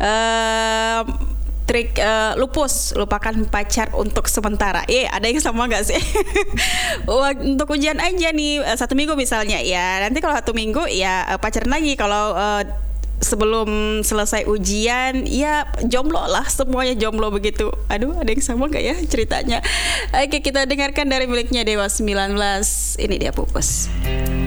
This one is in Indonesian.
Trik lupus, lupakan pacar untuk sementara. Ada yang sama nggak sih? Untuk ujian aja nih 1 minggu misalnya ya. Nanti kalau 1 minggu ya pacaran lagi. Kalau sebelum selesai ujian ya jomblo lah, semuanya jomblo begitu. Aduh, ada yang sama nggak ya ceritanya? Oke, kita dengarkan dari miliknya Dewa 19. Ini dia Pupus.